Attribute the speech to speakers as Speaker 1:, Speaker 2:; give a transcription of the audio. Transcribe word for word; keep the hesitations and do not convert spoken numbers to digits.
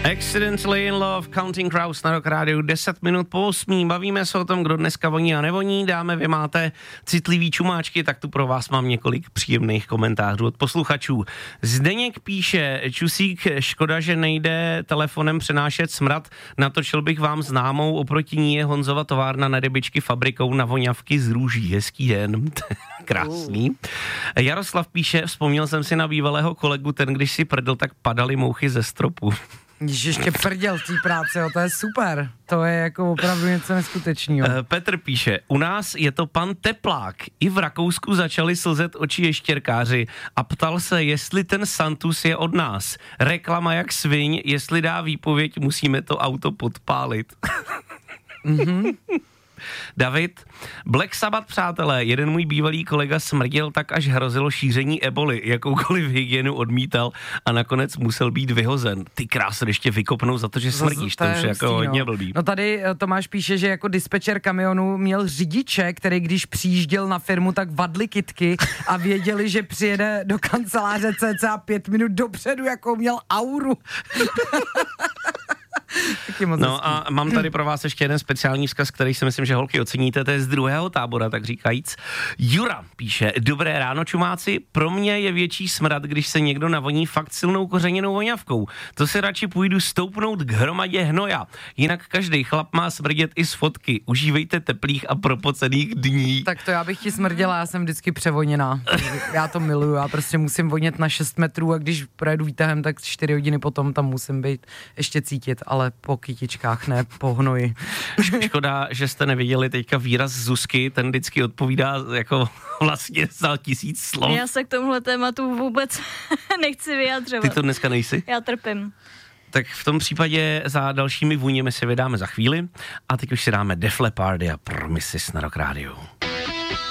Speaker 1: Accidentally in Love, Counting Crows na Rock Rádiu, deset minut po osmí. Bavíme se o tom, kdo dneska voní a nevoní. Dáme, vy máte citlivý čumáčky, tak tu pro vás mám několik příjemných komentářů od posluchačů. Zdeněk píše, Čusík, škoda, že nejde telefonem přenášet smrad, natočil bych vám známou, oproti ní je Honzova továrna na rybičky fabrikou na voňavky z růží. Hezký den. Krásný. Jaroslav píše, vzpomněl jsem si na bývalého kolegu, ten když si prdl, tak padaly mouchy ze stropu.
Speaker 2: Když ještě prděl v té práci, jo, to je super. To je jako opravdu něco neskutečného.
Speaker 1: Petr píše, u nás je to pan Teplák. I v Rakousku začali slzet oči ještěrkáři a ptal se, jestli ten Santus je od nás. Reklama jak sviň, jestli dá výpověď, musíme to auto podpálit.
Speaker 2: Mm-hmm.
Speaker 1: David, Black Sabbath, přátelé, jeden můj bývalý kolega smrděl tak, až hrozilo šíření eboli, jakoukoliv hygienu odmítal a nakonec musel být vyhozen. Ty krásy ještě vykopnou za to, že smrdíš, to, to už je jako hodně no. blbý.
Speaker 2: No tady Tomáš píše, že jako dispečer kamionu měl řidiče, který když přijížděl na firmu, tak vadli kytky a věděli, že přijede do kanceláře cca pět minut dopředu, jako měl auru.
Speaker 1: No a mám tady pro vás ještě jeden speciální vzkaz, který si myslím, že holky oceníte, to je z druhého tábora, tak říkajíc. Jura píše, dobré ráno čumáci, pro mě je větší smrad, když se někdo navoní fakt silnou kořeněnou voňavkou. To si radši půjdu stoupnout k hromadě hnoja. Jinak každý chlap má smrdět i z fotky. Užívejte teplých a propocených dní.
Speaker 2: Tak to já bych ti smrděla, já jsem vždycky převoněná. Já to miluju, já prostě musím vonět na šest metrů a když projedu výtahem, tak čtyři hodiny potom tam musím být ještě cítit, ale po kytičkách, ne po hnoji.
Speaker 1: Škoda, že jste neviděli teďka výraz Zuzky, ten vždycky odpovídá jako vlastně za tisíc slov.
Speaker 3: Já se k tomuhle tématu vůbec nechci vyjadřovat.
Speaker 1: Ty to dneska nejsi?
Speaker 3: Já trpím.
Speaker 1: Tak v tom případě za dalšími vůněmi se vydáme za chvíli a teď už si dáme Def Leppard a Promises na Rock Rádiu.